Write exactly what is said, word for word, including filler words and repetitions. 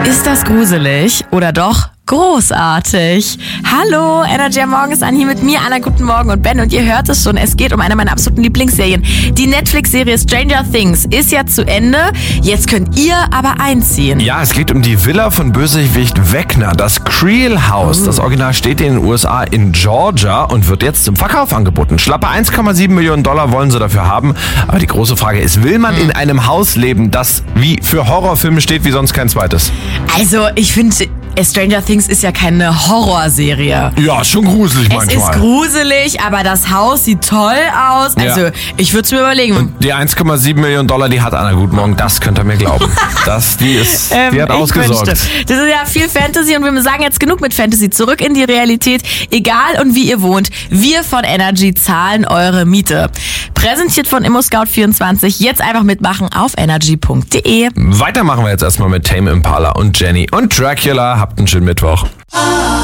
Ist das gruselig oder doch großartig? Hallo, Energy am Morgen ist an, hier mit mir, Anna, guten Morgen und Ben, und ihr hört es schon, es geht um eine meiner absoluten Lieblingsserien. Die Netflix-Serie Stranger Things ist ja zu Ende, jetzt könnt ihr aber einziehen. Ja, es geht um die Villa von Bösewicht Vecna, das Creel House. Oh. Das Original steht in den U S A in Georgia und wird jetzt zum Verkauf angeboten. Schlappe eins Komma sieben Millionen Dollar wollen sie dafür haben. Aber die große Frage ist, will man in einem Haus leben, das wie für Horrorfilme steht, wie sonst kein zweites? Also, ich finde, Stranger Things ist ja keine Horrorserie. Ja, schon gruselig manchmal. Es ist gruselig, aber das Haus sieht toll aus. Also, ja. Ich würde es mir überlegen. Und die eins Komma sieben Millionen Dollar, die hat Anna Guten Morgen, das könnt ihr mir glauben. Das, die ist, ähm, die hat ausgesorgt. Wünschte. Das ist ja viel Fantasy und wir sagen jetzt genug mit Fantasy. Zurück in die Realität. Egal und wie ihr wohnt, wir von Energy zahlen eure Miete. Präsentiert von ImmoScout vierundzwanzig. Jetzt einfach mitmachen auf energy punkt de. Weiter machen wir jetzt erstmal mit Tame Impala und Jenny und Dracula. Habt einen schönen Mittwoch.